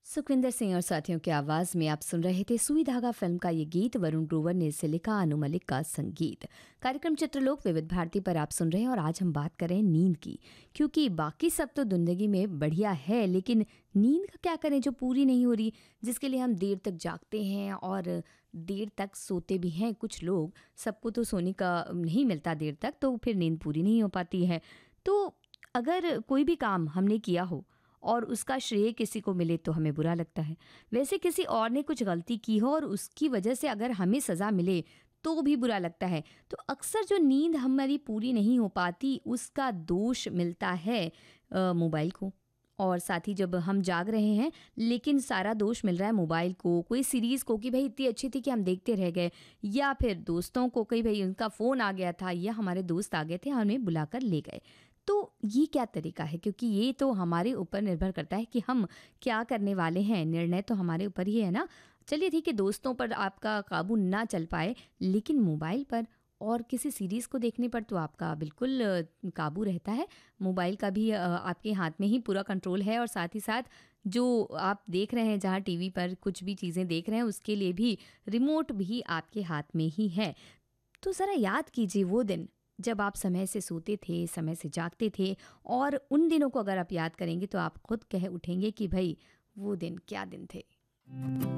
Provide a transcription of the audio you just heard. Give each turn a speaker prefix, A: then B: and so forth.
A: सुखविंदर सिंह और साथियों की आवाज में आप सुन रहे थे सुई धागा फिल्म का ये गीत। वरुण ग्रोवर ने इसे लिखा, अनु मलिक का संगीत। कार्यक्रम चित्रलोक विविध भारती पर आप सुन रहे हैं और आज हम बात कर रहे हैं नींद की, क्योंकि बाकी सब तो जिंदगी में बढ़िया है, लेकिन नींद का क्या करें जो पूरी नहीं हो रही, जिसके लिए हम देर तक जागते हैं और देर तक सोते भी हैं। कुछ लोग, सबको तो सोने का नहीं मिलता देर तक, तो फिर नींद पूरी नहीं हो पाती है। तो अगर कोई भी काम हमने किया हो और उसका श्रेय किसी को मिले तो हमें बुरा लगता है। वैसे किसी और ने कुछ गलती की हो और उसकी वजह से अगर हमें सज़ा मिले तो भी बुरा लगता है। तो अक्सर जो नींद हमारी पूरी नहीं हो पाती उसका दोष मिलता है मोबाइल को। और साथ ही जब हम जाग रहे हैं लेकिन सारा दोष मिल रहा है मोबाइल को, कोई सीरीज़ को कि भाई इतनी अच्छी थी कि हम देखते रह गए, या फिर दोस्तों को कि भाई उनका फ़ोन आ गया था या हमारे दोस्त आ गए थे हमें बुलाकर ले गए। तो ये क्या तरीका है, क्योंकि ये तो हमारे ऊपर निर्भर करता है कि हम क्या करने वाले हैं। निर्णय तो हमारे ऊपर ही है ना। चलिए ठीक है, दोस्तों पर आपका काबू ना चल पाए, लेकिन मोबाइल पर और किसी सीरीज़ को देखने पर तो आपका बिल्कुल काबू रहता है। मोबाइल का भी आपके हाथ में ही पूरा कंट्रोल है, और साथ ही साथ जो आप देख रहे हैं, जहाँ टीवी पर कुछ भी चीज़ें देख रहे हैं, उसके लिए भी रिमोट भी आपके हाथ में ही है। तो ज़रा याद कीजिए वो दिन जब आप समय से सोते थे, समय से जागते थे, और उन दिनों को अगर आप याद करेंगे तो आप खुद कह उठेंगे कि भाई वो दिन क्या दिन थे।